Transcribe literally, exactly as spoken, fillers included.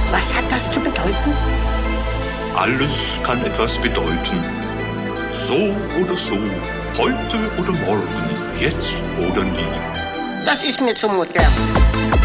Was hat das zu bedeuten? Alles kann etwas bedeuten. So oder so, heute oder morgen, jetzt oder nie. Das ist mir zu modern.